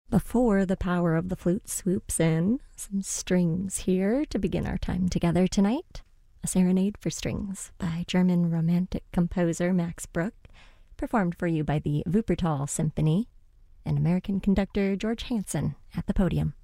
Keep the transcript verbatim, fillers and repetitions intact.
Before the power of the flute swoops in, some strings here to begin our time together tonight. A Serenade for Strings by German Romantic composer Max Bruch, performed for you by the Wuppertal Symphony, and American conductor George Hansen at the podium.